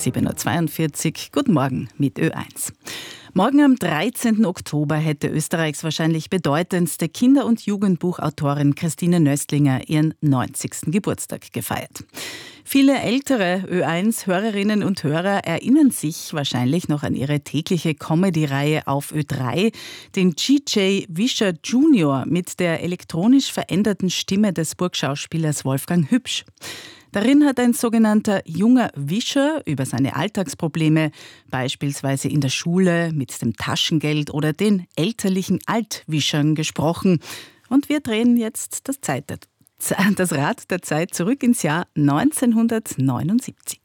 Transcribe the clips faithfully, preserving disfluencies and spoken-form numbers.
sieben Uhr zweiundvierzig. Guten Morgen mit Ö eins. Morgen am dreizehnten Oktober hätte Österreichs wahrscheinlich bedeutendste Kinder- und Jugendbuchautorin Christine Nöstlinger ihren neunzigsten Geburtstag gefeiert. Viele ältere Ö eins Hörerinnen und Hörer erinnern sich wahrscheinlich noch an ihre tägliche Comedy-Reihe auf Ö drei, den G J Wischer Junior mit der elektronisch veränderten Stimme des Burgschauspielers Wolfgang Hübsch. Darin hat ein sogenannter junger Wischer über seine Alltagsprobleme, beispielsweise in der Schule, mit dem Taschengeld oder den elterlichen Altwischern gesprochen. Und wir drehen jetzt das, Zeit, das Rad der Zeit zurück ins Jahr neunzehnhundertneunundsiebzig.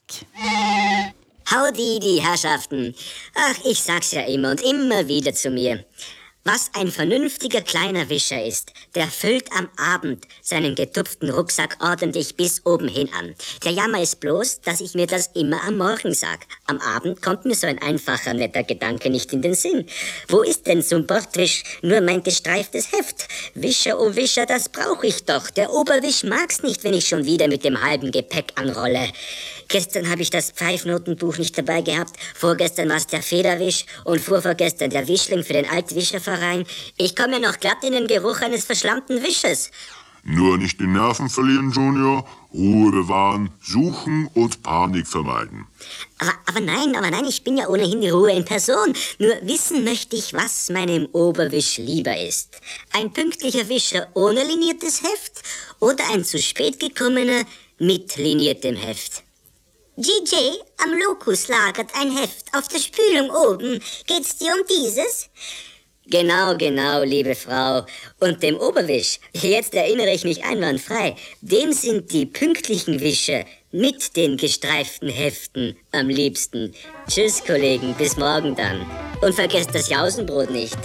Howdy, die Herrschaften. Ach, ich sag's ja immer und immer wieder zu mir. Was ein vernünftiger kleiner Wischer ist, der füllt am Abend seinen getupften Rucksack ordentlich bis oben hin an. Der Jammer ist bloß, dass ich mir das immer am Morgen sag. Am Abend kommt mir so ein einfacher, netter Gedanke nicht in den Sinn. Wo ist denn zum Bordwisch nur mein gestreiftes Heft? Wischer, oh Wischer, das brauch ich doch. Der Oberwisch mag's nicht, wenn ich schon wieder mit dem halben Gepäck anrolle. Gestern habe ich das Pfeifnotenbuch nicht dabei gehabt, vorgestern war's der Federwisch und vorvorgestern der Wischling für den Altwischerverein. Ich komme ja noch glatt in den Geruch eines verschlammten Wisches. Nur nicht die Nerven verlieren, Junior. Ruhe bewahren, suchen und Panik vermeiden. Aber, aber nein, aber nein, ich bin ja ohnehin die Ruhe in Person. Nur wissen möchte ich, was meinem Oberwisch lieber ist. Ein pünktlicher Wischer ohne liniertes Heft oder ein zu spät gekommener mit liniertem Heft. G J, am Lokus lagert ein Heft auf der Spülung oben. Geht's dir um dieses? Genau, genau, liebe Frau. Und dem Oberwisch, jetzt erinnere ich mich einwandfrei, dem sind die pünktlichen Wischer mit den gestreiften Heften am liebsten. Tschüss, Kollegen, bis morgen dann. Und vergesst das Jausenbrot nicht.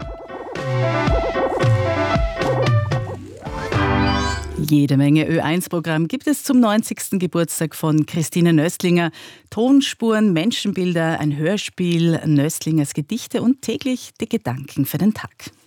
Jede Menge Ö eins Programm gibt es zum neunzigsten Geburtstag von Christine Nöstlinger. Tonspuren, Menschenbilder, ein Hörspiel, Nöstlingers Gedichte und täglich die Gedanken für den Tag.